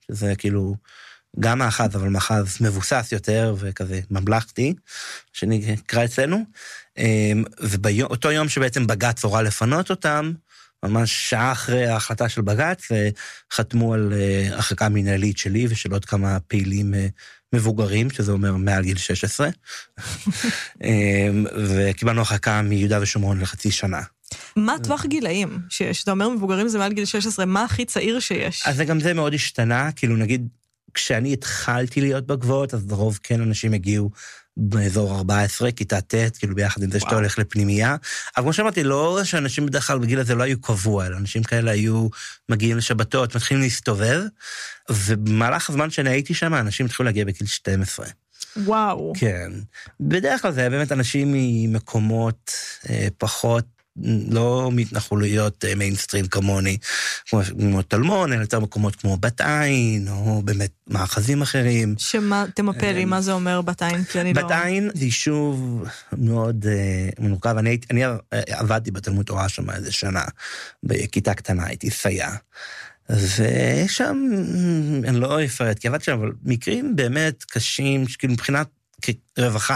שזה כאילו גם מאחז, אבל מאחז מבוסס יותר וכזה ממלכתי, שנקרא אצלנו, ובאותו יום שבעצם בג"ץ הורה לפנות אותם, ממש שעה אחרי ההחלטה של בג"ץ, חתמו על הרחקה מנהלית שלי ושל עוד כמה פעילים מבוגרים, שזה אומר מעל גיל 16, וקיבלנו הרחקה מיהודה ושומרון לחצי שנה. מה טווח גילאים שיש? אתה אומר מבוגרים זה מעל גיל 16, מה הכי צעיר שיש? אז גם זה מאוד השתנה, כאילו נגיד, כשאני התחלתי להיות בגבוהות, אז לרוב כן אנשים הגיעו באזור 14, כיתה ט', כאילו ביחד עם זה שאתה הולך לפנימייה. אבל כמו שאמרתי, לא שאנשים בדרך כלל בגיל הזה לא היו קבוע, אלא אנשים כאלה היו מגיעים לשבתות, מתחילים להסתובב, ובמהלך הזמן שאני הייתי שם, אנשים התחילו להגיע בגיל 12. וואו. כן. בדרך כלל זה היה באמת אנשים ממקומות פחות, לא מתנחלויות מיינסטרים כמוני, כמו תלמון, אלא יותר מקומות כמו בת עין, או באמת מאחזים אחרים. שמה, תמפה לי, מה זה אומר בת עין? בת עין זה יישוב מאוד מורכב, אני עבדתי בתלמוד תורה שם איזה שנה, בכיתה קטנה, הייתי סייע. ושם, אני לא אפרט, כי עבדתי שם, אבל מקרים באמת קשים, כאילו מבחינת רווחה.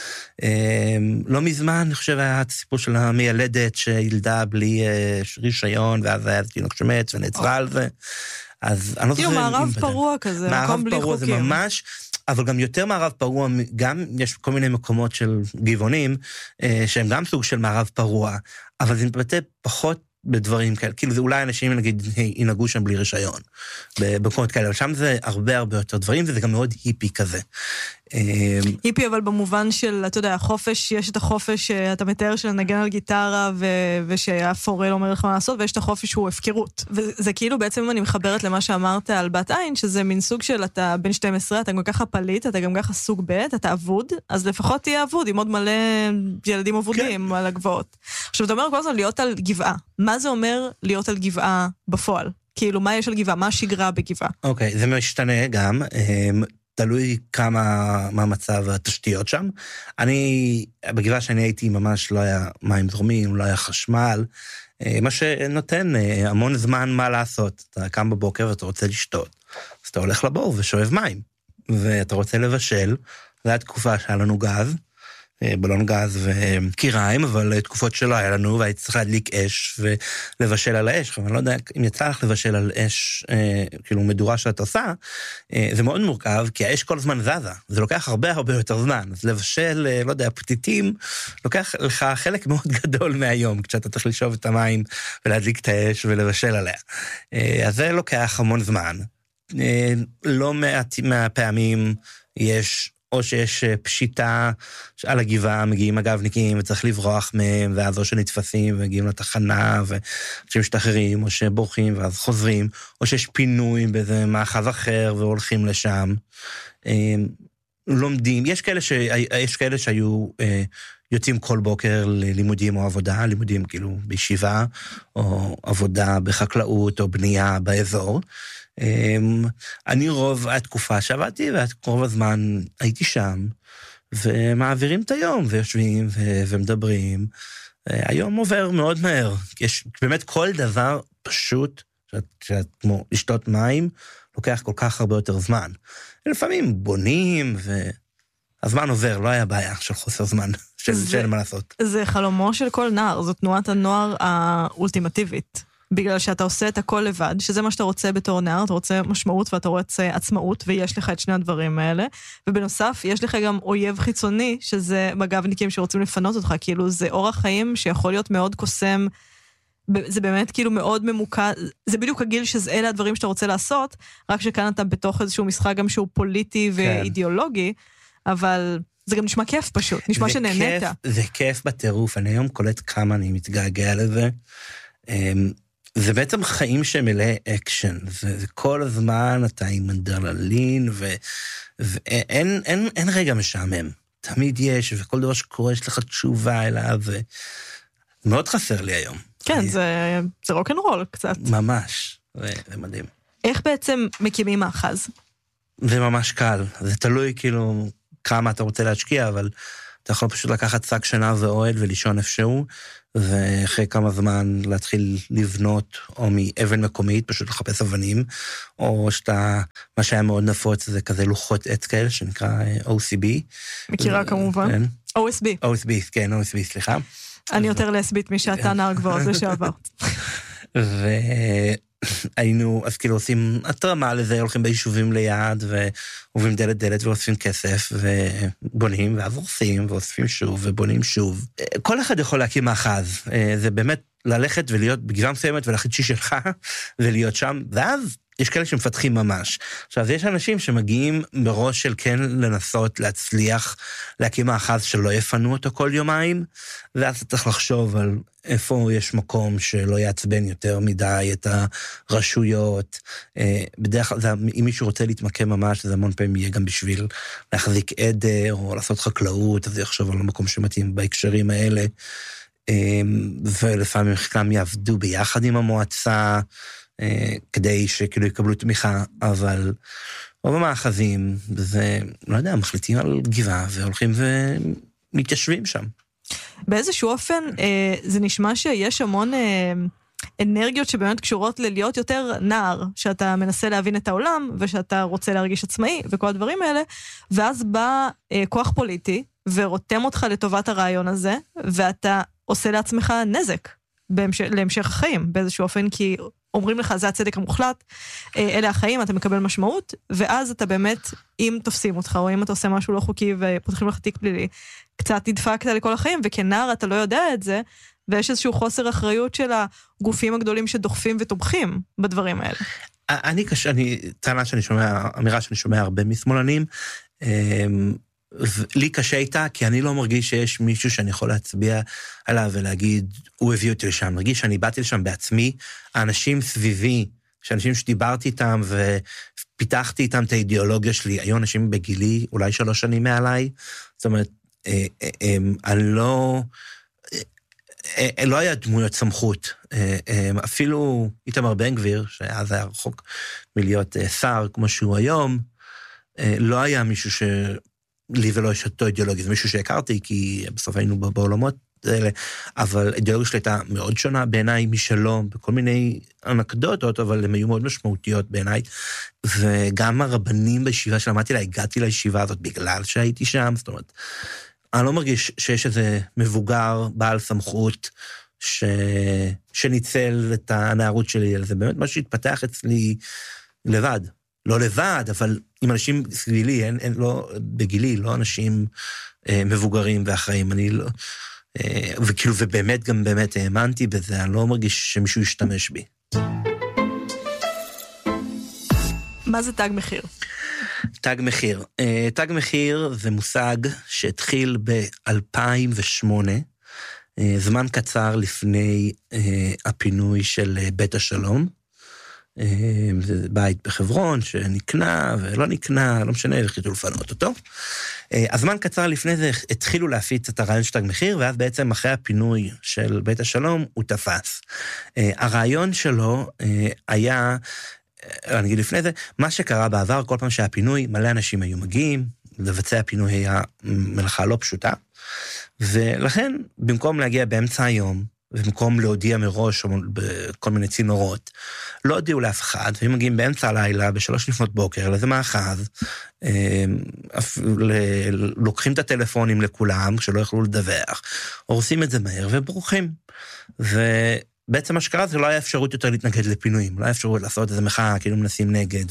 לא מזמן, אני חושב, היה הסיפור של המיילדת שילדה בלי רישיון, ואז היה תינוק שמת ונעצרה על זה. אז אני לא זוכר... כאילו מערב פרוע כזה, מקום בלי חוקים. מערב פרוע זה ממש, אבל גם יותר מערב פרוע, גם יש כל מיני מקומות של גבעונים, שהם גם סוג של מערב פרוע, אבל זה מתבטא פחות בדברים כאלה, כאילו זה אולי אנשים נגיד ינהגו שם בלי רישיון, במקומות כאלה, אבל שם זה הרבה יותר דברים, וזה גם מאוד היפי כזה. היפי אבל במובן של, אתה יודע, החופש, יש את החופש שאתה מתאר של לנגן על גיטרה, ושהפורל אומר לך מה לעשות, ויש את החופש שהוא הפקרות. וזה כאילו בעצם אני מחברת למה שאמרת על בת עין, שזה מין סוג של אתה בן 12, אתה גם ככה פליט, אתה גם ככה סוג ב', אתה אבוד, אז לפחות תהיה אבוד, עם עוד מלא ילדים אבודים על הגבעות. עכשיו, אתה אומר כל הזמן להיות על גבעה. מה זה אומר להיות על גבעה בפועל? כאילו, מה יש על גבעה? מה השגרה בגבעה? אוקיי, זה משתנה גם. תלוי מה מצב התשתיות שם. בגבעה שאני הייתי ממש לא היה מים זורמים, לא היה חשמל, מה שנותן המון זמן מה לעשות. אתה קם בבוקר ואתה רוצה לשתות, אז אתה הולך לבור ושואב מים, ואתה רוצה לבשל, זו הייתה תקופה שהיה לנו גז, בלון גז וקיריים, אבל תקופות שלא היה לנו, והייתי צריך להדליק אש ולבשל על האש. אבל אני לא יודע אם יצא לך לבשל על אש, כאילו מדורה שאת עושה, זה מאוד מורכב, כי האש כל הזמן זזה, זה לוקח הרבה יותר זמן, אז לבשל, לא יודע, פתיתים, לוקח לך חלק מאוד גדול מהיום, כשאתה צריך לשאוב את המים ולהדליק את האש ולבשל עליה. אז זה לוקח המון זמן. לא מעט מהפעמים יש או שיש פשיטה על הגבעה, מגיעים הגבניקים וצריך לברוח מהם, ואז או שנתפסים ומגיעים לתחנה, ומשתחררים, או שבורחים ואז חוזרים, או שיש פינוי באיזה מאחז אחר והולכים לשם. לומדים, יש כאלה שהיו יוצאים כל בוקר ללימודים או עבודה, לימודים כאילו בישיבה, או עבודה בחקלאות או בנייה באזור. אני רוב התקופה שעבדתי, ורוב הזמן הייתי שם, ומעבירים את היום, ויושבים ומדברים. היום עובר מאוד מהר. יש באמת כל דבר פשוט, כמו לשתות מים, לוקח כל כך הרבה יותר זמן. לפעמים בונים, והזמן עובר, לא היה בעיה של חוסר זמן, שאין מה לעשות. זה חלומו של כל נער, זו תנועת הנוער האולטימטיבית. בגלל שאתה עושה את הכל לבד, שזה מה שאתה רוצה בתור נער, אתה רוצה משמעות ואתה רוצה עצמאות, ויש לך את שני הדברים האלה, ובנוסף, יש לך גם אויב חיצוני, שזה מג"בניקים שרוצים לפנות אותך, כאילו זה אורח חיים שיכול להיות מאוד קוסם, זה באמת כאילו מאוד ממוקד, זה בדיוק הגיל שאלה הדברים שאתה רוצה לעשות, רק שכאן אתה בתוך איזשהו משחק גם שהוא פוליטי ואידיאולוגי, אבל זה גם נשמע כיף פשוט, נשמע שנהנית. זה כיף בטירוף, אני היום קולט כמה אני מתגעגע לזה, זה בעצם חיים שמלא אקשן, זה כל הזמן אתה עם אנדרנלין, ואין רגע משעמם, תמיד יש, וכל דבר שקורה יש לך תשובה אליו, מאוד חסר לי היום. כן, זה רוק'נ'רול קצת. ממש, זה מדהים. איך בעצם מקימים מאחז? זה ממש קל, זה תלוי כאילו כמה אתה רוצה להשקיע, אבל אתה יכול פשוט לקחת שק שינה ואוהל ולישון איפשהו, ואחרי כמה זמן להתחיל לבנות, או מאבן מקומית, פשוט לחפש אבנים, או מה שהיה מאוד נפוץ זה כזה לוחות עץ כאלה, שנקרא OCB. מכירה כמובן. כן. OSB, כן, OSB, סליחה. אני יותר להסבית משאתה נער גבוהות לשעבר. היינו, אז כאילו עושים התרמה לזה, הולכים ביישובים ליד, ועוברים דלת דלת ואוספים כסף, ובונים, ואז הורסים, ואוספים שוב, ובונים שוב. כל אחד יכול להקים מאחז, זה באמת ללכת ולהיות בגזרה מסוימת, ולהחליט שלך, ולהיות שם, ואז יש כאלה שמפתחים ממש. עכשיו, יש אנשים שמגיעים מראש של כן לנסות להצליח להקים מאחז שלא יפנו אותו כל יומיים, ואז אתה צריך לחשוב על איפה יש מקום שלא יעצבן יותר מדי את הרשויות. בדרך כלל, אם מישהו רוצה להתמקם ממש, זה המון פעמים יהיה גם בשביל להחזיק עדר, או לעשות חקלאות, אז יחשוב על המקום שמתאים בהקשרים האלה, ולפעמים חלקם יעבדו ביחד עם המועצה, כדי שכאילו יקבלו תמיכה, אבל רוב המאחזים, זה, לא יודע, מחליטים על גבעה, והולכים ומתיישבים שם. באיזשהו אופן, זה נשמע שיש המון אנרגיות שבאמת קשורות ללהיות יותר נער, שאתה מנסה להבין את העולם, ושאתה רוצה להרגיש עצמאי, וכל הדברים האלה, ואז בא כוח פוליטי, ורותם אותך לטובת הרעיון הזה, ואתה עושה לעצמך נזק, להמשך החיים, באיזשהו אופן, כי אומרים לך, זה הצדק המוחלט, אלה החיים, אתה מקבל משמעות, ואז אתה באמת, אם תופסים אותך, או אם אתה עושה משהו לא חוקי, ופותחים לך תיק פלילי, קצת נדפקת לכל החיים, וכנער אתה לא יודע את זה, ויש איזשהו חוסר אחריות של הגופים הגדולים שדוחפים ותומכים בדברים האלה. אמירה שאני שומע הרבה משמאלנים, לי קשה איתה, כי אני לא מרגיש שיש מישהו שאני יכול להצביע עליו ולהגיד, הוא הביא אותי לשם. מרגיש שאני באתי לשם בעצמי, האנשים סביבי, שאנשים שדיברתי איתם ופיתחתי איתם את האידיאולוגיה שלי, היו אנשים בגילי, אולי 3 שנים מעליי, זאת אומרת, לא היה דמויות סמכות, אפילו איתמר בן גביר, שאז היה רחוק מלהיות שר כמו שהוא היום, לא היה מישהו לי ולא יש אותו אידיאולוגיה, זה מישהו שהכרתי, כי בסוף היינו בעולמות האלה, אבל האידיאולוגיה שלי הייתה מאוד שונה בעיניי משלום, בכל מיני אנקדוטות, אבל הן היו מאוד משמעותיות בעיניי, וגם הרבנים בישיבה שלמדתי לה, הגעתי לישיבה הזאת בגלל שהייתי שם, זאת אומרת, אני לא מרגיש שיש איזה מבוגר, בעל סמכות, שניצל את הנערות שלי, זה באמת משהו שהתפתח אצלי לבד. לא לבד, אבל עם אנשים סבילי, לא, בגילי, לא אנשים מבוגרים ואחראים, אני לא, וכאילו, ובאמת גם באמת האמנתי בזה, אני לא מרגיש שמישהו ישתמש בי. מה זה תג מחיר? תג מחיר. תג מחיר זה מושג שהתחיל ב-2008, זמן קצר לפני הפינוי של בית השלום, זה בית בחברון שנקנה ולא נקנה, לא משנה, החליטו לפנות אותו. הזמן קצר לפני זה התחילו להפיץ את הרעיון של תג מחיר, ואז בעצם אחרי הפינוי של בית השלום הוא תפס. הרעיון שלו היה, אני אגיד לפני זה, מה שקרה בעבר, כל פעם שהפינוי, מלא אנשים היו מגיעים, לבצע הפינוי היה מלאכה לא פשוטה, ולכן במקום להגיע באמצע היום, ובמקום להודיע מראש בכל מיני צינורות, לא הודיעו לאף אחד, והם מגיעים באמצע הלילה, ב3 לפנות בוקר, לזה מאחז, לוקחים את הטלפונים לכולם, שלא יכלו לדווח, הורסים את זה מהר וברוכים. ובעצם מה שקרה זה לא היה אפשרות יותר להתנגד לפינויים, לא היה אפשרות לעשות איזה מחאה, כאילו מנסים נגד,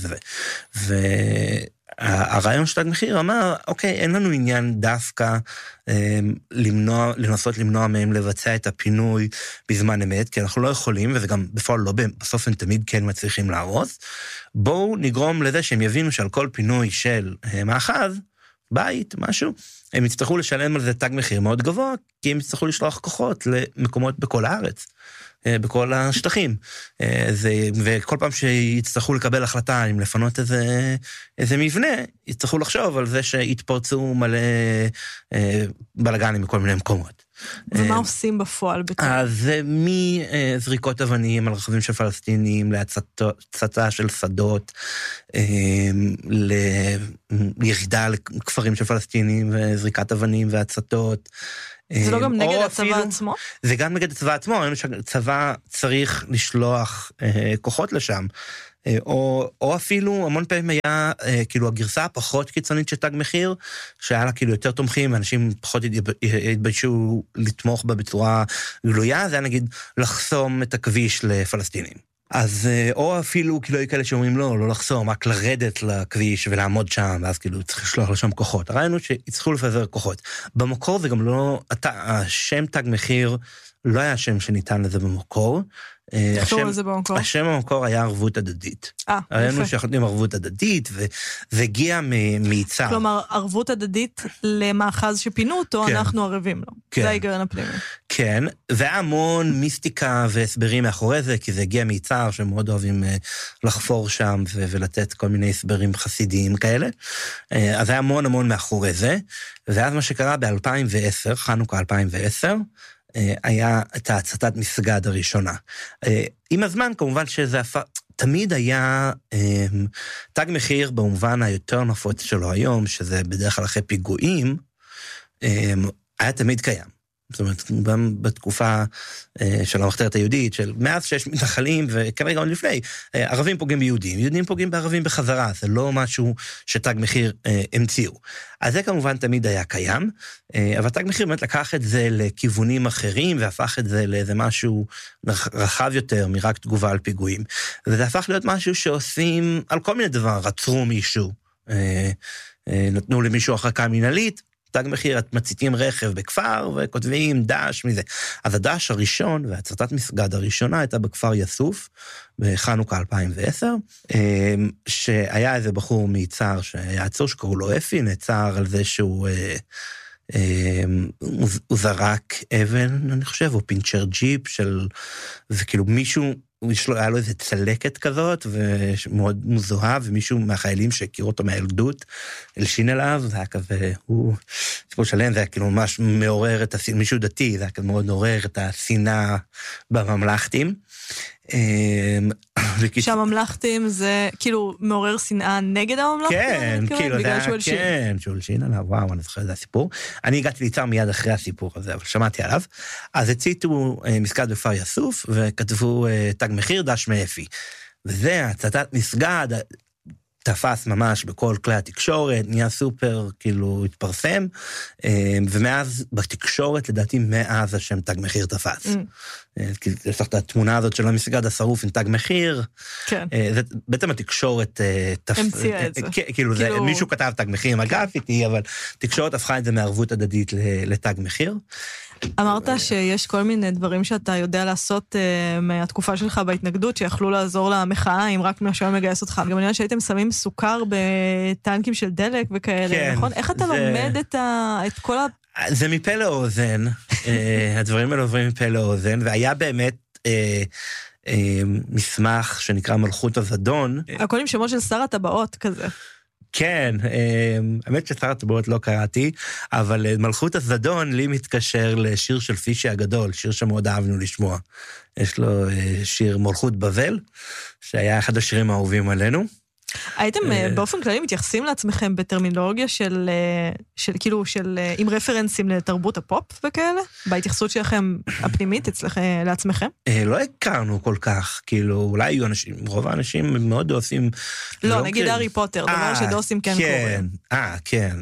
הרעיון של תג מחיר אמר, אוקיי, אין לנו עניין דווקא לנסות למנוע מהם לבצע את הפינוי בזמן אמת, כי אנחנו לא יכולים, וזה גם בפועל לא, בסוף הם תמיד כן מצליחים להרוס, בואו נגרום לזה שהם יבינו שעל כל פינוי של מאחז, בית, משהו, הם יצטרכו לשלם על זה תג מחיר מאוד גבוה, כי הם יצטרכו לשלוח כוחות למקומות בכל הארץ, בכל השטחים, וכל פעם שיצטרכו לקבל החלטה אם לפנות איזה מבנה, יצטרכו לחשוב על זה שהתפרצו מלא בלגנים מכל מיני מקומות. ומה עושים בפועל? אז מזריקות אבנים על רכבים של פלסטינים, להצתה של שדות, לירידה לכפרים של פלסטינים, וזריקת אבנים והצתות, זה לא גם נגד הצבא עצמו? זה גם נגד הצבא עצמו, ראינו שהצבא צריך לשלוח כוחות לשם, או אפילו המון פעמים היה כאילו הגרסה הפחות קיצונית של תג מחיר, שהיה לה כאילו יותר תומכים, אנשים פחות התביישו לתמוך בה בצורה גלויה, זה היה נגיד לחסום את הכביש לפלסטינים. אז, או אפילו כאילו כאלה שאומרים לא לחסום, רק לרדת לכביש ולעמוד שם, ואז כאילו צריך לשלוח לשם כוחות. ראינו שיצטרכו לפזר כוחות. במקור זה גם לא, השם תג מחיר לא היה השם שניתן לזה במקור. השם במקור היה ערבות הדדית. ראינו שאנחנו ערבות הדדית, וזה הגיע מיצר. כלומר, ערבות הדדית למאחז שפינו אותו, אנחנו ערבים לו. זה ההיגיון הפנימי. כן, והיה המון מיסטיקה והסברים מאחורי זה, כי זה הגיע מיצר שמאוד אוהבים לחפור שם ולתת כל מיני הסברים חסידיים כאלה. אז היה המון מאחורי זה, ואז מה שקרה ב-2010, חנוכה 2010, היה את ההצתת מסגד הראשונה. עם הזמן, כמובן שזה תמיד היה תג מחיר במובן היותר נפוץ שלו היום, שזה בדרך כלל אחרי פיגועים, היה תמיד קיים. זאת אומרת, גם בתקופה של המחתרת היהודית, של מאז שיש מתנחלים, וכנראה גם לפני, ערבים פוגעים ביהודים, יהודים פוגעים בערבים בחזרה, זה לא משהו שתג מחיר המציאו. אז זה כמובן תמיד היה קיים, אבל תג מחיר באמת לקח את זה לכיוונים אחרים, והפך את זה לאיזה משהו רחב יותר מרק תגובה על פיגועים. וזה הפך להיות משהו שעושים על כל מיני דבר, עצרו מישהו, נתנו למישהו הרחקה מינהלית, תג מחיר, מציתים רכב בכפר, וכותבים דש מזה. אז הדש הראשון, והצתת מסגד הראשונה, הייתה בכפר יסוף, בחנוכה 2010, שהיה איזה בחור מיצר, שהיה עצור שקראו לו אפי, נעצר על זה שהוא הוא זרק אבן, אני חושב, או פינצ'ר ג'יפ, וכאילו מישהו, היה לו איזה צלקת כזאת, ומאוד מזוהה, ומישהו מהחיילים שהכיר אותו מהילדות, הלשין אליו, זה היה כזה, סיפור שלם, זה היה כאילו ממש מעורר את השנאה, מישהו דתי, זה היה כזה מאוד מעורר את השנאה בממלכתים. שהממלכתים זה כאילו מעורר שנאה נגד הממלכתים? כן, כאילו זה היה, כן, שהוא הלשין עליו, וואו, אני זוכר, זה הסיפור. אני הגעתי ליצר מיד אחרי הסיפור הזה, אבל שמעתי עליו. אז הציתו מסגד בכפר יסוף, וכתבו תג מחיר דש מאפי. וזה, הצתת מסגד, תפס ממש בכל כלי התקשורת, נהיה סופר, כאילו, התפרסם, ומאז בתקשורת, לדעתי, מאז השם תג מחיר תפס. יש לך את התמונה הזאת של המסגד השרוף עם תג מחיר, כן. בעצם התקשורת המציאה את זה. כאילו, מישהו כתב תג מחיר עם הגרפיטי, אבל תקשורת הפכה את זה מערבות הדדית לתג מחיר. אמרת שיש כל מיני דברים שאתה יודע לעשות מהתקופה שלך בהתנגדות, שיכלו לעזור למחאה, אם רק משהו מגייס אותך. גם אני יודעת שהייתם שמים סוכר בטנקים של דלק וכאלה, נכון? איך אתה לומד את כל זה מפה לאוזן, הדברים האלה עוברים מפה לאוזן, והיה באמת מסמך שנקרא מלכות הזדון. הכל עם שמות של שר הטבעות כזה. כן, האמת ששר הטבעות לא קראתי, אבל מלכות הזדון לי מתקשר לשיר של פישי הגדול, שיר שמאוד אהבנו לשמוע. יש לו שיר מלכות בבל, שהיה אחד השירים האהובים עלינו. הייתם באופן כללי מתייחסים לעצמכם בטרמינולוגיה של עם רפרנסים לתרבות הפופ וכאלה? בהתייחסות שלכם הפנימית לעצמכם? לא הכרנו כל כך, כאילו אולי היו אנשים, רוב האנשים מאוד דוסים. לא, נגיד הארי פוטר, דבר שדוסים כן קוראים. כן,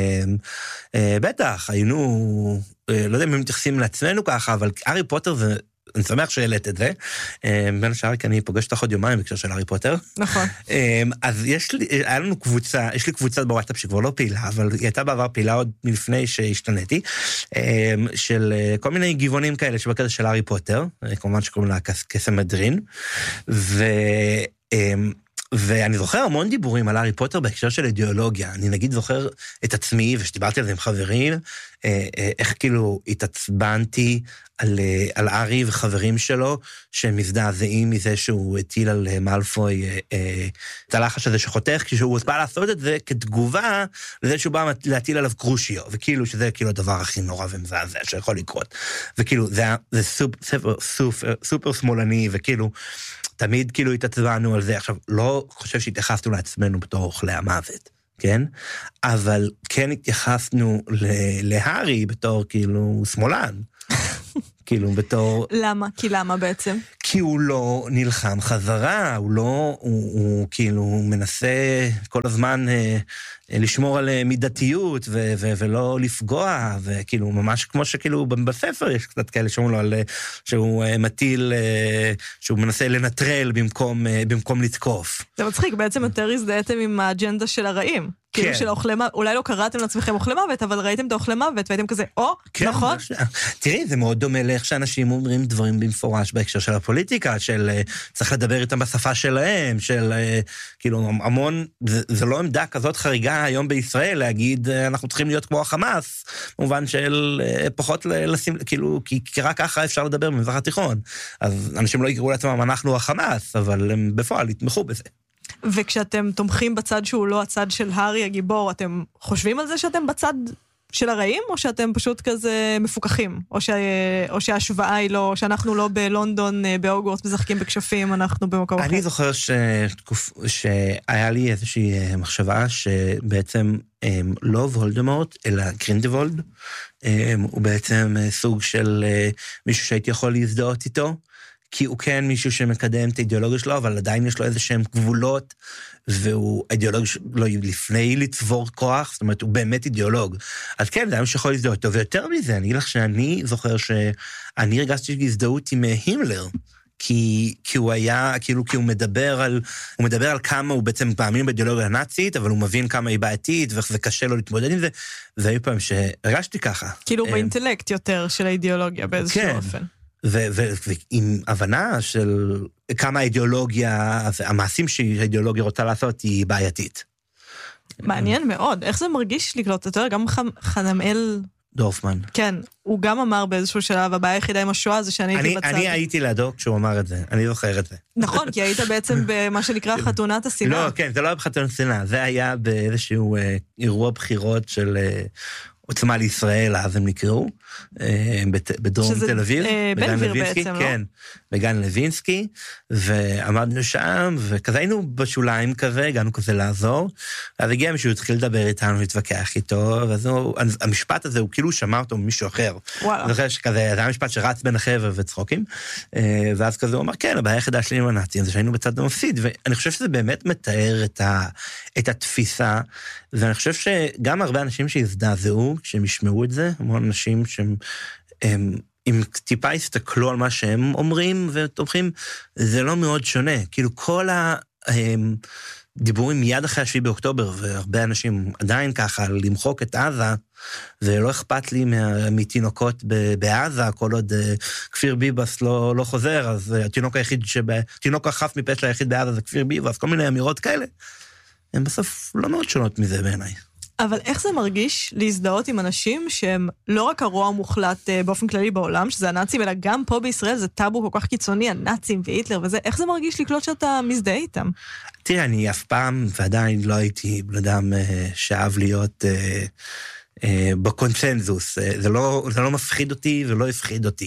בטח, היינו, לא יודע אם הם מתייחסים לעצמנו ככה, אבל הארי פוטר זה, אני שמח שהעלית את זה, בין השאר, כי אני פוגש אותך עוד יומיים בקשר של הארי פוטר. נכון. אז היה לנו קבוצה, יש לי קבוצה בוואטסאפ שכבר לא פעילה, אבל היא הייתה בעבר פעילה עוד מלפני שהשתניתי, של כל מיני גבעונים כאלה שבקטע של הארי פוטר, כמובן שקוראים לה קסם מדרין, ואני זוכר המון דיבורים על הארי פוטר בהקשר של אידיאולוגיה. אני נגיד זוכר את עצמי, ושדיברתי על זה עם חברים, איך כאילו התעצבנתי על הארי וחברים שלו, שהם מזדעזעים מזה שהוא הטיל על מאלפוי את הלחש הזה שחותך, כשהוא בא לעשות את זה כתגובה לזה שהוא בא להטיל עליו קרושיו, וכאילו שזה כאילו הדבר הכי נורא ומזעזע שיכול לקרות. וכאילו זה סופר שמאלני, וכאילו תמיד כאילו התעצבנו על זה. עכשיו, לא חושב שהתייחסנו לעצמנו בתור אוכלי המוות, כן? אבל כן התייחסנו להרי בתור כאילו שמאלן. כאילו בתור... למה? כי למה בעצם? כי הוא לא נלחם חזרה, הוא כאילו מנסה כל הזמן לשמור על מידתיות ולא לפגוע, וכאילו ממש כמו שכאילו בספר יש קצת כאלה שאומרים לו על שהוא מטיל, שהוא מנסה לנטרל במקום לתקוף. זה מצחיק, בעצם יותר הזדהיתם עם האג'נדה של הרעים. כאילו של אוכלי מוות, אולי לא קראתם לעצמכם אוכלי מוות, אבל ראיתם את האוכלי מוות, והייתם כזה, נכון? תראי, זה מאוד דומה לאיך שאנשים אומרים דברים במפורש בהקשר של הפוליטיקה, של צריך לדבר איתם בשפה שלהם, של כאילו המון, זה לא עמדה כזאת חריגה היום בישראל, להגיד אנחנו צריכים להיות כמו החמאס, במובן של פחות לשים, כאילו, כי רק ככה אפשר לדבר במזרח התיכון. אז אנשים לא יקראו לעצמם, אנחנו החמאס, אבל הם בפועל יתמכו בזה. וכשאתם תומכים בצד שהוא לא הצד של הארי הגיבור, אתם חושבים על זה שאתם בצד של הרעים, או שאתם פשוט כזה מפוקחים? או שההשוואה היא לא, שאנחנו לא בלונדון, באוגוורטס, משחקים בכשפים, אנחנו במקום אחר? אני זוכר שהיה לי איזושהי מחשבה שבעצם לא וולדמורט, אלא גרינדוולד, הוא בעצם סוג של מישהו שהייתי יכול להזדהות איתו, כי הוא כן מישהו שמקדם את האידיאולוגיה שלו, אבל עדיין יש לו איזה שהם גבולות, והוא אידיאולוג שלו לפני לצבור כוח, זאת אומרת, הוא באמת אידיאולוג. אז כן, זה היה מישהו שיכול להזדהות אותו, ויותר מזה, אני אגיד לך שאני זוכר שאני הרגשתי הזדהות עם הימלר, כי הוא היה, כאילו, כי הוא מדבר על כמה הוא בעצם מאמין באידיאולוגיה הנאצית, אבל הוא מבין כמה היא בעייתית, ואיך זה קשה לו להתמודד עם זה, והיו פעם שהרגשתי ככה. כאילו באינטלקט יותר של האידיאולוגיה באיזשהו אופן. ועם הבנה של כמה האידיאולוגיה, המעשים שהאידיאולוגיה רוצה לעשות היא בעייתית. מעניין מאוד. איך זה מרגיש לקלוט? אתה יודע, גם חנמאל... דורפמן. כן, הוא גם אמר באיזשהו שלב, הבעיה היחידה עם השואה זה שאני הייתי בצד. אני הייתי לידו כשהוא אמר את זה, אני זוכר את זה. נכון, כי היית בעצם במה שנקרא חתונת השנאה. לא, כן, זה לא היה בחתונת השנאה, זה היה באיזשהו אירוע בחירות של... עוצמה לישראל, אז הם נקראו, בדרום תל אביב. בן גביר בעצם, לא? כן, בגן לוינסקי, ועמדנו שם, וכזה היינו בשוליים כזה, הגענו כזה לעזור, אז הגיע מישהו, התחיל לדבר איתנו, להתווכח איתו, ואז המשפט הזה, הוא כאילו שמע אותו ממישהו אחר. וואלה. זוכר שכזה, זה היה משפט שרץ בין החבר וצחוקים, ואז כזה הוא אמר, כן, הבעיה היחידה שלי עם הנאצים, זה שהיינו בצד המפסיד, ואני חושב שזה באמת מתאר את התפיסה, ואני חושב שגם הרבה אנשים שהזדעזעו, כשהם ישמעו את זה, המון אנשים שהם, אם טיפה יסתכלו על מה שהם אומרים ותומכים, זה לא מאוד שונה. כאילו כל הדיבורים מיד אחרי 7 באוקטובר, והרבה אנשים עדיין ככה, למחוק את עזה, ולא אכפת לי מתינוקות בעזה, כל עוד כפיר ביבס לא חוזר, אז התינוק החף מפשע היחיד בעזה זה כפיר ביבס, כל מיני אמירות כאלה, הן בסוף לא מאוד שונות מזה בעיניי. אבל איך זה מרגיש להזדהות עם אנשים שהם לא רק הרוע המוחלט באופן כללי בעולם, שזה הנאצים, אלא גם פה בישראל זה טאבו כל כך קיצוני, הנאצים והיטלר וזה, איך זה מרגיש לקלוט שאתה מזדהה איתם? תראה, אני אף פעם ועדיין לא הייתי בן אדם שאהב להיות בקונצנזוס, זה לא מפחיד אותי ולא הפחיד אותי.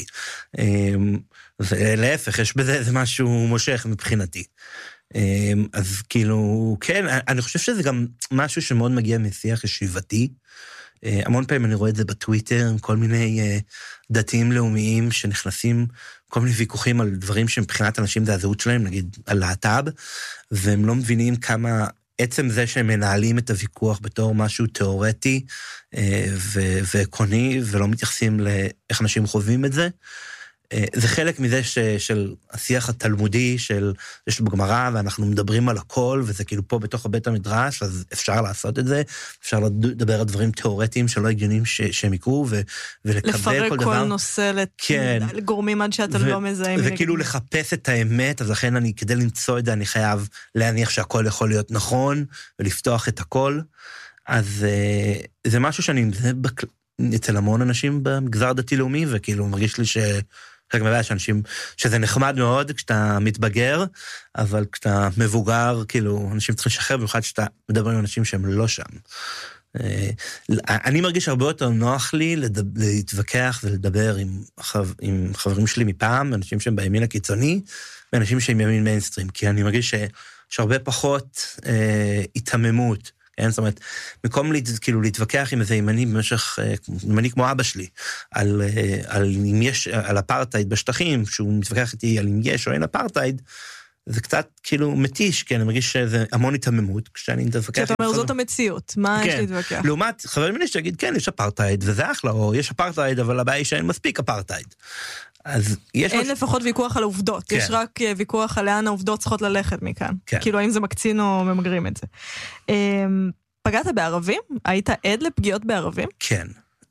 להפך, יש בזה איזה משהו מושך מבחינתי. אז כאילו, כן, אני חושב שזה גם משהו שמאוד מגיע משיח ישיבתי. המון פעמים אני רואה את זה בטוויטר, כל מיני דתיים לאומיים שנכנסים, כל מיני ויכוחים על דברים שמבחינת אנשים זה הזהות שלהם, נגיד על להט"ב, והם לא מבינים כמה עצם זה שהם מנהלים את הוויכוח בתור משהו תיאורטי ועקרוני, ולא מתייחסים לאיך אנשים חווים את זה. זה חלק מזה של השיח התלמודי, יש בגמרא, ואנחנו מדברים על הכל, וזה כאילו פה בתוך הבית המדרש, אז אפשר לעשות את זה, אפשר לדבר על דברים תיאורטיים שלא הגיונים שהם יקרו, ולקבל כל דבר. לפרק כל נושא לגורמים עד שאתם לא מזהים. וכאילו לחפש את האמת, אז לכן כדי למצוא את זה, אני חייב להניח שהכל יכול להיות נכון, ולפתוח את הכל. אז זה משהו שאני, אצל המון אנשים במגזר דתי-לאומי, וכאילו מרגיש לי חלק מהבעיה שאנשים, שזה נחמד מאוד כשאתה מתבגר, אבל כשאתה מבוגר, כאילו, אנשים צריכים לשחרר, במיוחד שאתה מדבר עם אנשים שהם לא שם. אני מרגיש הרבה יותר נוח לי להתווכח ולדבר עם חברים שלי מפעם, אנשים שהם בימין הקיצוני, ואנשים שהם ימין מיינסטרים, כי אני מרגיש שהרבה פחות התעממות, כן? זאת אומרת, במקום כאילו להתווכח עם איזה ימני במשך, ימני כמו אבא שלי, על אם יש, על אפרטייד בשטחים, שהוא מתווכח איתי על אם יש או אין אפרטייד, זה קצת כאילו מתיש, כי אני מרגיש שזה המון התעממות, כשאני מתווכח... כשאתה אומר, זאת המציאות, מה יש להתווכח? לעומת חברים ממני שיגיד, כן, יש אפרטייד, וזה אחלה, או יש אפרטייד, אבל הבעיה היא שאין מספיק אפרטייד. אז יש אין לפחות ויכוח על העובדות, יש רק ויכוח על לאן העובדות צריכות ללכת מכאן. כאילו, האם זה מקצין או ממגרים את זה. פגעת בערבים? היית עד לפגיעות בערבים? כן.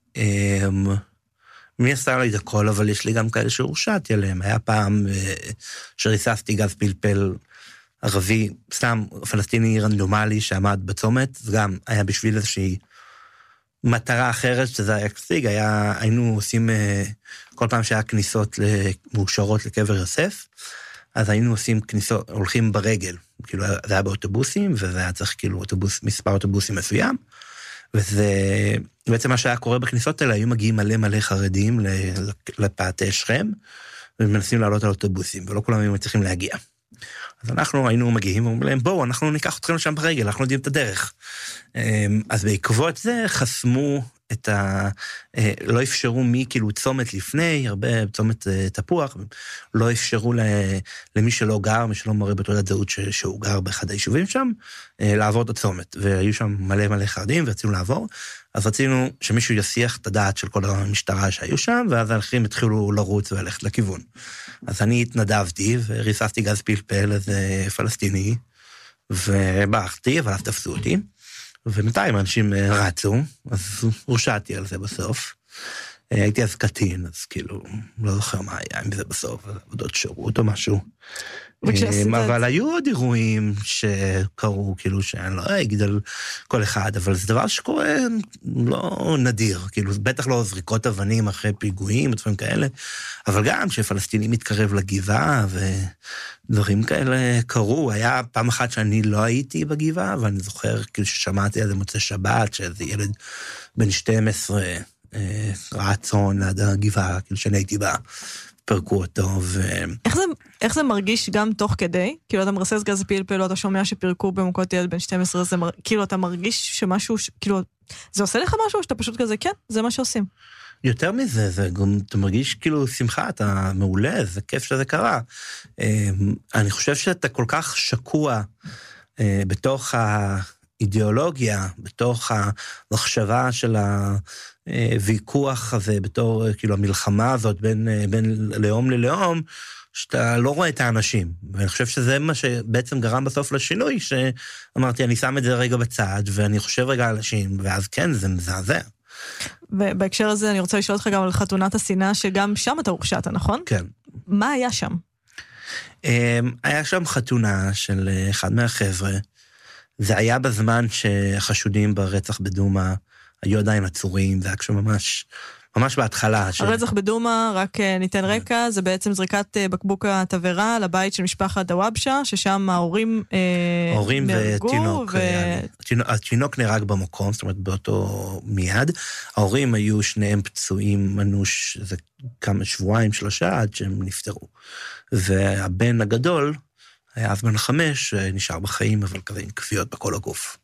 מי עשה לי את הכל, אבל יש לי גם כאלה שהורשעתי עליהם. היה פעם שריססתי גז פלפל ערבי, סתם פלסטיני רנדומלי שעמד בצומת, זה גם היה בשביל איזושהי מטרה אחרת, שזה היה כסיג, היינו עושים, כל פעם שהיה כניסות מאושרות לקבר יוסף, אז היינו עושים כניסות, הולכים ברגל, כאילו זה היה באוטובוסים, וזה היה צריך כאילו מספר אוטובוסים מסוים, וזה בעצם מה שהיה קורה בכניסות האלה, היו מגיעים מלא חרדים לפאתי שכם, ומנסים לעלות על אוטובוסים, ולא כולם היו מצליחים להגיע. אז אנחנו היינו מגיעים ואומרים להם, בואו, אנחנו ניקח אתכם לשם ברגל, אנחנו יודעים את הדרך. אז בעקבות זה חסמו את לא אפשרו מי כאילו צומת לפני, הרבה צומת תפוח, לא אפשרו למי שלא גר, מי שלא מראה בתעודת זהות שהוא גר באחד היישובים שם, לעבור את הצומת. והיו שם מלא חרדים ורצינו לעבור, אז רצינו שמישהו יסיח את הדעת של כל המשטרה שהיו שם, ואז האחרים התחילו לרוץ וללכת לכיוון. אז אני התנדבתי וריססתי גז פלפל איזה פלסטיני, וברחתי, אבל אז תפסו אותי. ובינתיים אנשים רצו, אז הורשעתי על זה בסוף. הייתי אז קטין, אז כאילו, לא זוכר מה היה עם זה בסוף, עבודות שירות או משהו. אבל היו עוד אירועים שקרו, כאילו שאני לא אגיד על כל אחד, אבל זה דבר שקורה לא נדיר, כאילו בטח לא זריקות אבנים אחרי פיגועים, דברים כאלה, אבל גם שפלסטינים מתקרב לגבעה, ודברים כאלה קרו. היה פעם אחת שאני לא הייתי בגבעה, ואני זוכר כאילו ששמעתי על זה מוצא שבת, שאיזה ילד בן 12 רצון עד הגבעה, כאילו שאני הייתי בה, פרקו אותו, איך זה מרגיש גם תוך כדי? כאילו אתה מרסס גז פלפל, אתה שומע שפרקו במכות ילד בן 12, כאילו אתה מרגיש שמשהו, כאילו, זה עושה לך משהו, שאתה פשוט כזה, כן, זה מה שעושים. יותר מזה, זה גם, אתה מרגיש כאילו שמחה, אתה מעולה, זה כיף שזה קרה. אני חושב שאתה כל כך שקוע בתוך האידיאולוגיה, בתוך המחשבה של הוויכוח הזה, בתור כאילו המלחמה הזאת בין לאום ללאום, שאתה לא רואה את האנשים. ואני חושב שזה מה שבעצם גרם בסוף לשינוי, שאמרתי, אני שם את זה רגע בצד, ואני חושב רגע על אנשים, ואז כן, זה מזעזע. ובהקשר הזה אני רוצה לשאול אותך גם על חתונת השנאה, שגם שם אתה הורשעת, נכון? כן. מה היה שם? היה שם חתונה של אחד מהחבר'ה, זה היה בזמן שהחשודים ברצח בדומא היו עדיין עצורים, זה היה ממש בהתחלה. הרצח בדומא, רק ניתן רקע, זה בעצם זריקת בקבוק התבערה לבית של משפחת דוואבשה, ששם ההורים נהרגו. התינוק נהרג במקום, זאת אומרת באותו מיד. ההורים היו שניהם פצועים מנוש, זה כמה שבועיים, 3 עד שהם נפטרו. והבן הגדול, היה אז בן 5, נשאר בחיים, אבל כזה עם כוויות בכל הגוף.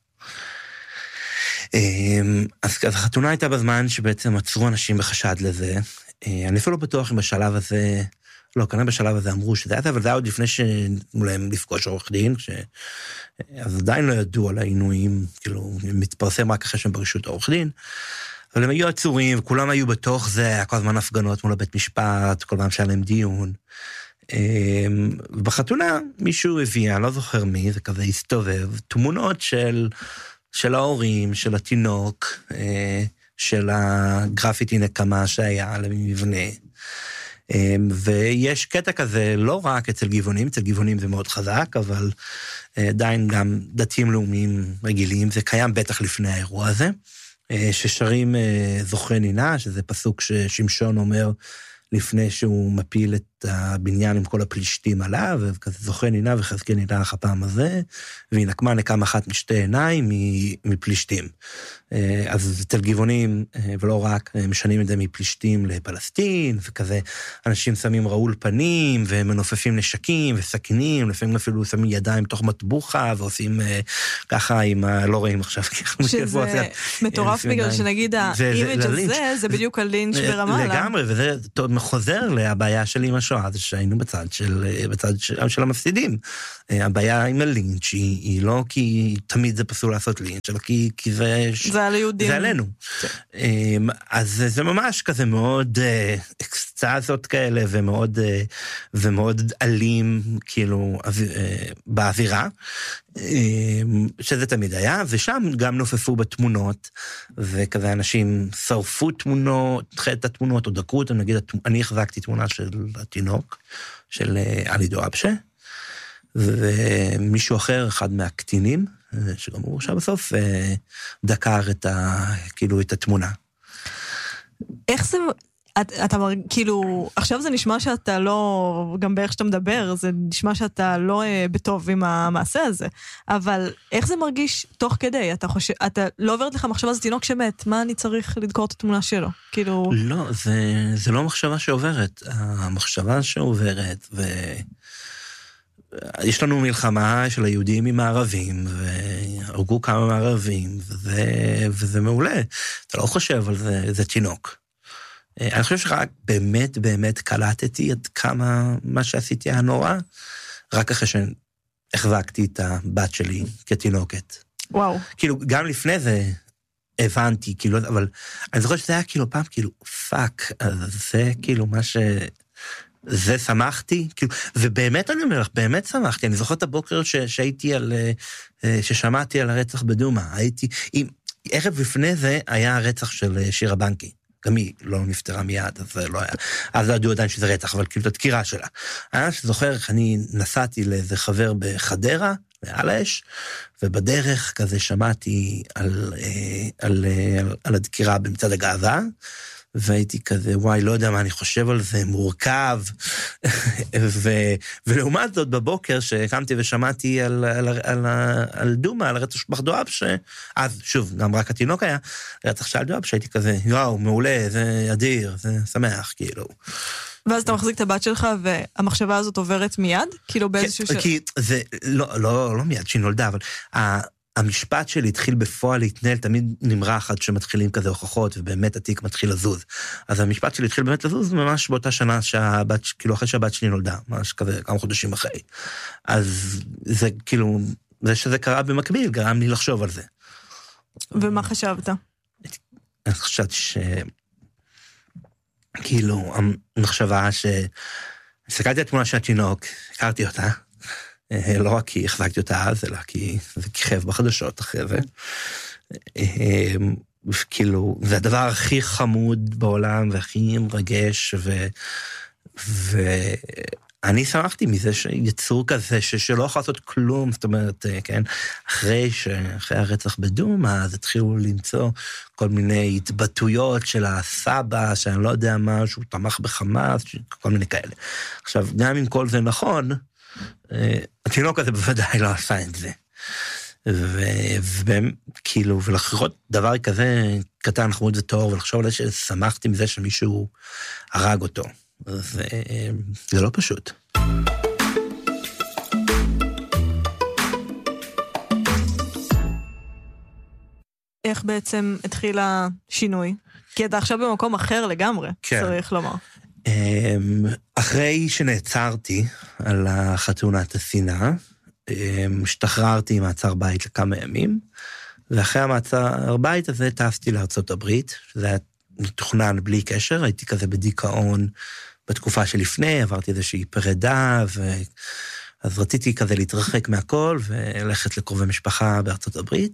אז החתונה הייתה בזמן שבעצם עצרו אנשים בחשד לזה. אני אפילו לא בטוח אם בשלב הזה, לא, כנראה בשלב הזה אמרו שזה היה זה, אבל זה היה עוד לפני שנתנו להם לפגוש עורך דין, אז עדיין לא ידעו על העינויים, כאילו, מתפרסם רק אחרי שהם ברשות עורך דין, אבל הם היו עצורים, וכולם היו בתוך זה, היה כל הזמן הפגנות מול הבית משפט, כל פעם שהיה להם דיון. בחתונה מישהו הביא, אני לא זוכר מי, זה כזה הסתובב, תמונות של ההורים, של התינוק, של הגרפיטי נקמה שהיה למבנה. ויש קטע כזה, לא רק אצל גבעונים, אצל גבעונים זה מאוד חזק, אבל עדיין גם דתיים לאומיים רגילים, זה קיים בטח לפני האירוע הזה, ששרים זוכרי נינה, שזה פסוק ששמשון אומר, לפני שהוא מפיל את הבניין עם כל הפלישתים עליו, וכזה זוכה נינה וחזקי נינה הפעם הזה, והיא נקמה נקם אחת משתי עיניים מפלישתים. אז תל גבעונים, ולא רק, משנים את זה מפלישתים לפלסטין, וכזה, אנשים שמים רעול פנים, ומנופפים נשקים, וסכינים, לפעמים אפילו שמים ידיים תוך מטבוחה, ועושים ככה עם, לא רואים עכשיו, שזה מטורף בגלל שנגיד האימג' הזה, זה בדיוק הלינץ' ברמאללה. לגמרי, וזה חוזר לבעיה שלי עם השואה, זה שהיינו בצד של המפסידים. הבעיה עם הלינץ' היא לא כי תמיד זה פסול לעשות לינץ', אלא כי זה על היהודים. זה עלינו. אז זה ממש כזה מאוד אקסטזות כאלה, ומאוד אלים, כאילו, באווירה, שזה תמיד היה, ושם גם נופפו בתמונות, וכזה אנשים שרפו תמונות, את התמונות, או דקרו אותם, נגיד, אני החזקתי תמונה של התינוק, של עלי דואבשה, ומישהו אחר, אחד מהקטינים, שגם הוא עכשיו בסוף, דקר כאילו את התמונה. איך זה, אתה כאילו, עכשיו זה נשמע שאתה לא, גם באיך שאתה מדבר, זה נשמע שאתה לא בטוב עם המעשה הזה, אבל איך זה מרגיש תוך כדי? אתה לא עוברת לך מחשבה, זה תינוק שמת, מה אני צריך לדקור את התמונה שלו? כאילו... לא, זה לא מחשבה שעוברת, המחשבה שעוברת, יש לנו מלחמה של היהודים עם הערבים, והרגו כמה מהערבים, וזה מעולה. אתה לא חושב על זה תינוק. אני חושב שרק באמת באמת קלטתי עד כמה מה שעשיתי היה נורא, רק אחרי שהחזקתי את הבת שלי כתינוקת. וואו. כאילו, גם לפני זה הבנתי, כאילו, אבל אני זוכר שזה היה כאילו פעם, כאילו, פאק, אז זה כאילו מה זה שמחתי, כאילו, ובאמת אני אומר לך, באמת שמחתי, אני זוכר את הבוקר שהייתי ששמעתי על הרצח בדומה, ערב לפני זה היה הרצח של שירה בנקי, גם היא לא נפטרה מיד, אז זה לא היה, אז לא ידעו עדיין שזה רצח, אבל כאילו את הדקירה שלה. אני זוכר איך אני נסעתי לאיזה חבר בחדרה, מעל האש, ובדרך כזה שמעתי על הדקירה במצעד הגאווה, והייתי כזה, וואי, לא יודע מה אני חושב על זה, מורכב, ולעומת זאת בבוקר שקמתי ושמעתי על דומה, על רצח משפחת דואב, אז שוב, גם רק התינוק היה, רצח של דואב, שהייתי כזה, וואו, מעולה, זה אדיר, זה שמח, כאילו. ואז אתה מחזיק את הבת שלך, והמחשבה הזאת עוברת מיד? כאילו באיזשהו כי זה, לא מיד שהיא נולדה, אבל המשפט שלי התחיל בפועל להתנהל, תמיד נמרח עד שמתחילים כזה הוכחות, ובאמת התיק מתחיל לזוז. אז המשפט שלי התחיל באמת לזוז, ממש באותה שנה כאילו אחרי שהבת שלי נולדה, ממש כזה כמה חודשים אחרי. אז זה כאילו, זה שזה קרה במקביל, גרם לי לחשוב על זה. ומה חשבת? אני חשבתי כאילו, המחשבה הסתכלתי על תמונה של התינוק, הכרתי אותה, לא רק כי החזקתי אותה אז, אלא כי זה כיכב בחדשות אחרי זה. כאילו, זה הדבר הכי חמוד בעולם, והכי מרגש, ואני שמחתי מזה שיצור כזה, שלא יכול לעשות כלום, זאת אומרת, כן, אחרי הרצח בדומה, אז התחילו למצוא כל מיני התבטאויות של הסבא, שאני לא יודע מה, שהוא תמך בחמאס, כל מיני כאלה. עכשיו, גם אם כל זה נכון, התינוק הזה בוודאי לא עשה את זה. וכאילו, ולחרות דבר כזה קטן, חמוד וטוב, ולחשוב עליו ששמחתי מזה שמישהו הרג אותו. זה לא פשוט. איך בעצם התחיל השינוי? כי אתה עכשיו במקום אחר לגמרי, צריך לומר. אחרי שנעצרתי על חתונת השנאה, השתחררתי מעצר בית לכמה ימים, ואחרי המעצר בית הזה טסתי לארצות הברית, שזה היה מתוכנן בלי קשר, הייתי כזה בדיכאון בתקופה שלפני, עברתי איזושהי פרידה, אז רציתי כזה להתרחק מהכל, ולכת לקרובי משפחה בארצות הברית,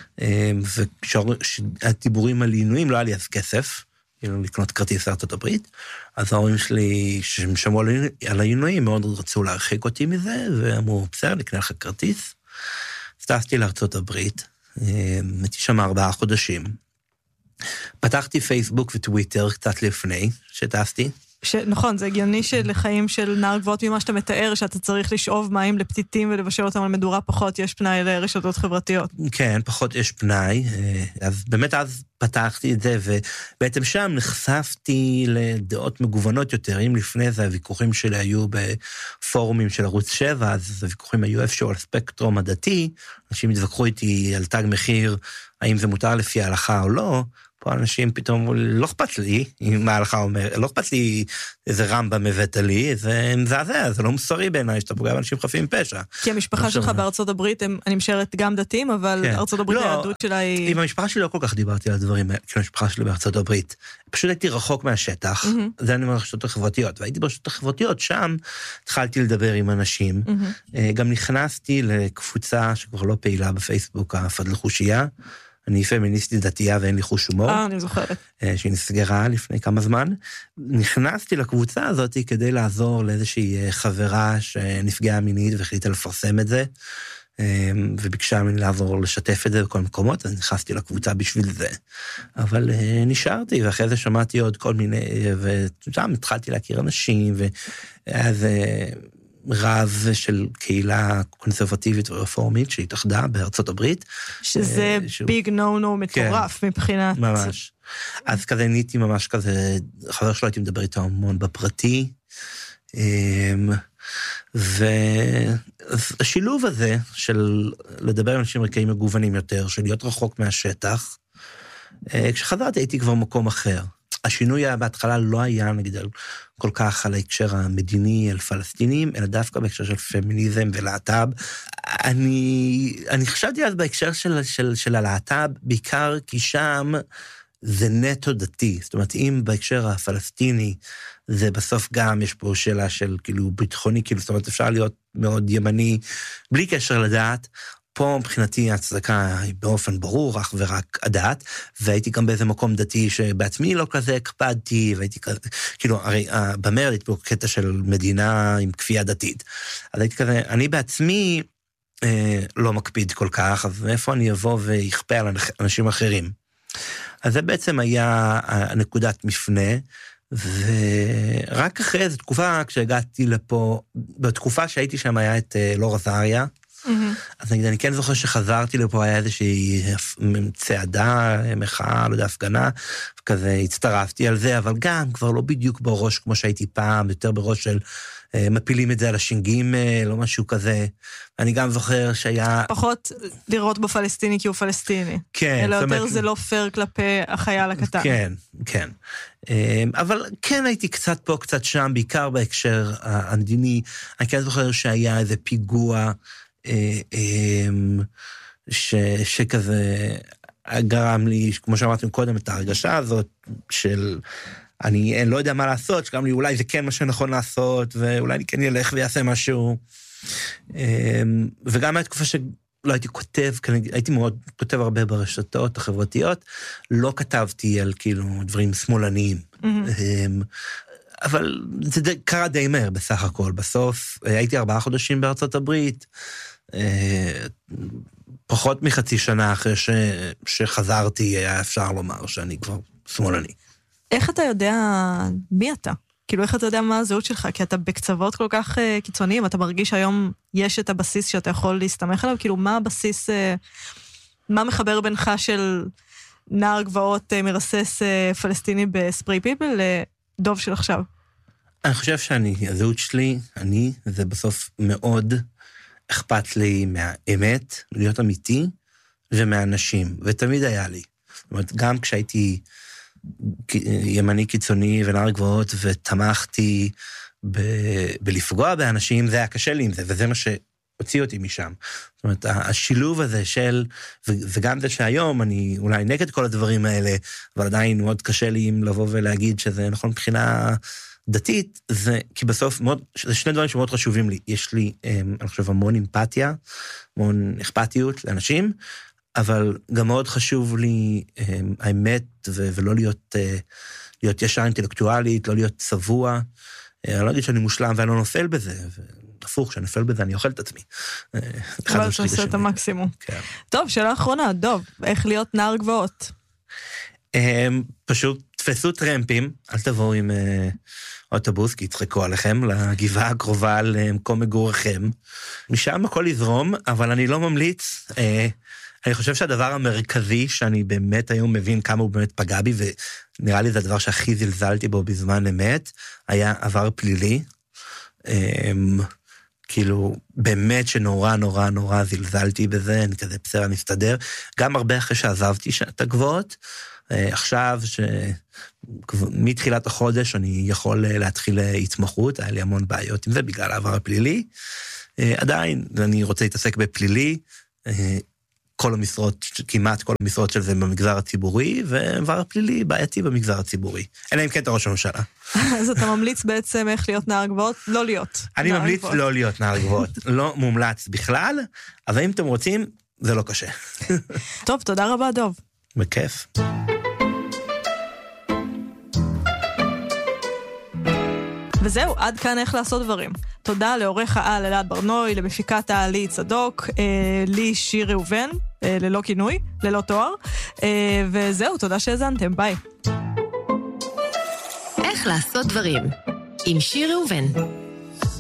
והדיבורים על עינויים, לא היה לי אז כסף, לקנות כרטיס לארצות הברית, אז ההורים שלי, שהם שמעו על העינויים, מאוד רצו להרחיק אותי מזה, ואמרו, בסדר, נקנה לך כרטיס. טסתי לארצות הברית, הייתי שם 4 חודשים. פתחתי פייסבוק וטוויטר קצת לפני שטסתי, נכון, זה הגיוני שלחיים של נער גבוהות ממה שאתה מתאר, שאתה צריך לשאוב מים לפתיתים ולבשל אותם על מדורה פחות, יש פנאי לרשתות חברתיות. כן, פחות יש פנאי, אז באמת אז פתחתי את זה, ובעצם שם נחשפתי לדעות מגוונות יותר, אם לפני זה הוויכוחים שלי היו בפורומים של ערוץ 7, אז הוויכוחים היו איפשהו על ספקטרום הדתי, אנשים התווכחו איתי על תג מחיר, האם זה מותר לפי ההלכה או לא, פה אנשים פתאום, לא אכפת לי, מה ההלכה אומר, לא אכפת לי איזה רמב"ם הבאת לי, זה מזעזע, זה לא מוסרי בעיניי, שאתה פוגע באנשים חפים פשע. כי המשפחה שלך בארצות הברית, אני משערת גם דתיים, אבל ארצות הברית היהדות שלה היא... עם המשפחה שלי לא כל כך דיברתי על הדברים, כי המשפחה שלי בארצות הברית. פשוט הייתי רחוק מהשטח, זה אני אומר רשתות החברתיות, והייתי ברשתות החברתיות, שם התחלתי לדבר עם אנשים, גם נכנסתי לקבוצה שכבר לא פעילה בפייסבוק, הפדלחושייה, אני פמיניסטית דתייה ואין לי חוש הומור. אני זוכרת. שהיא נסגרה לפני כמה זמן. נכנסתי לקבוצה הזאת כדי לעזור לאיזושהי חברה שנפגעה מינית והחליטה לפרסם את זה, וביקשה ממני לעזור לשתף את זה בכל מקומות, אז נכנסתי לקבוצה בשביל זה. אבל נשארתי, ואחרי זה שמעתי עוד כל מיני, ושם התחלתי להכיר אנשים, והיה זה... רב של קהילה קונסרבטיבית ורפורמית שהתאחדה בארצות הברית. שזה ביג נו מטורף מבחינת... ממש. אז כזה נהייתי ממש כזה, חבר שלו הייתי מדבר איתו המון בפרטי, והשילוב הזה של לדבר עם אנשים רקעים מגוונים יותר, של להיות רחוק מהשטח, כשחזרתי הייתי כבר מקום אחר. השינוי בהתחלה לא היה, נגיד, כל כך על ההקשר המדיני על פלסטינים, אלא דווקא בהקשר של פמיניזם ולהט"ב. אני חשבתי אז בהקשר של הלהט"ב, בעיקר כי שם זה נטו דתי. זאת אומרת, אם בהקשר הפלסטיני, זה בסוף גם יש פה שאלה של כאילו ביטחוני, כאילו, זאת אומרת, אפשר להיות מאוד ימני, בלי קשר לדעת, פה מבחינתי ההצדקה היא באופן ברור, אך ורק הדת, והייתי גם באיזה מקום דתי שבעצמי לא כזה הקפדתי, והייתי כזה, כאילו, הרי במרד הייתי פה קטע של מדינה עם כפייה דתית. אז הייתי כזה, אני בעצמי לא מקפיד כל כך, אז מאיפה אני אבוא ויכפה על אנשים אחרים? אז זה בעצם היה הנקודת מפנה, ורק אחרי איזו תקופה, כשהגעתי לפה, בתקופה שהייתי שם היה את לור עזריה, אז נגיד, אני כן זוכר שחזרתי לפה, היה איזושהי צעדה, מחאה, לא יודע, הפגנה, וכזה הצטרפתי על זה, אבל גם כבר לא בדיוק בראש כמו שהייתי פעם, יותר בראש של מפילים את זה על הש"ג, לא משהו כזה. אני גם זוכר שהיה... פחות לראות בפלסטיני כי הוא פלסטיני. כן. אלא יותר זה לא פייר כלפי החייל הקטן. כן, כן. אבל כן הייתי קצת פה, קצת שם, בעיקר בהקשר המדיני. אני כן זוכר שהיה איזה פיגוע, שכזה גרם לי, כמו שאמרתם קודם, את ההרגשה הזאת של אני לא יודע מה לעשות, שגם לי אולי זה כן מה שנכון לעשות, ואולי אני כן ילך ויעשה משהו. וגם הייתה תקופה שלא הייתי כותב, הייתי מאוד כותב הרבה ברשתות החברתיות, לא כתבתי על כאילו דברים שמאלניים. אבל זה קרה די מהר בסך הכל. בסוף הייתי 4 חודשים בארצות הברית, פחות מחצי שנה אחרי שחזרתי, היה אפשר לומר שאני כבר שמאלני. איך אתה יודע מי אתה? כאילו, איך אתה יודע מה הזהות שלך? כי אתה בקצוות כל כך קיצוניים, אתה מרגיש היום יש את הבסיס שאתה יכול להסתמך עליו? כאילו, מה הבסיס, מה מחבר בינך של נער גבעות מרסס פלסטיני בספרי פיפל לדוב של עכשיו? אני חושב הזהות שלי, זה בסוף מאוד אכפת לי מהאמת, להיות אמיתי, ומהאנשים, ותמיד היה לי. זאת אומרת, גם כשהייתי ימני קיצוני ונער גבעות, ותמכתי בלפגוע באנשים, זה היה קשה לי עם זה, וזה מה שהוציא אותי משם. זאת אומרת, השילוב הזה של, וגם זה שהיום אני אולי נגד כל הדברים האלה, אבל עדיין מאוד קשה לי לבוא ולהגיד שזה נכון מבחינה דתית, זה כי בסוף מאוד, זה שני דברים שמאוד חשובים לי. יש לי, אני חושב, המון אמפתיה, המון אכפתיות לאנשים, אבל גם מאוד חשוב לי האמת, ולא להיות ישר אינטלקטואלית, לא להיות צבוע. אני לא אגיד שאני מושלם ואני לא נופל בזה, הפוך, שאני נופל בזה, אני אוכל את עצמי. אבל אתה עושה את המקסימום. טוב, שאלה אחרונה, דוב, איך להיות נער גבעות? פשוט תתפסו טרמפים, אל תבואו עם אוטובוס, כי יצחקו עליכם, לגבעה הקרובה למקום מגורכם. משם הכל יזרום, אבל אני לא ממליץ. אני חושב שהדבר המרכזי, שאני באמת היום מבין כמה הוא באמת פגע בי, ונראה לי זה הדבר שהכי זלזלתי בו בזמן אמת, היה עבר פלילי. כאילו, באמת שנורא נורא נורא זלזלתי בזה, אני כזה בסדר, נסתדר. גם הרבה אחרי שעזבתי את הגבוהות, עכשיו מתחילת החודש אני יכול להתחיל התמחות, היה לי המון בעיות עם זה בגלל העבר הפלילי. עדיין, אני רוצה להתעסק בפלילי, כל המשרות, כמעט כל המשרות של זה במגזר הציבורי, ועבר הפלילי בעייתי במגזר הציבורי. אלא אם כן אתה ראש הממשלה. אז אתה ממליץ בעצם איך להיות נער גבוהות? לא להיות. אני ממליץ לא להיות נער גבוהות. לא מומלץ בכלל, אבל אם אתם רוצים, זה לא קשה. טוב, תודה רבה, דוב. בכיף. וזהו, עד כאן איך לעשות דברים. תודה לעורך העל אלעד ברנוי, למפיקת העל לי צדוק, לי שיר ראובן, ללא כינוי, ללא תואר, וזהו, תודה שהזנתם, ביי. איך לעשות דברים עם שיר ראובן.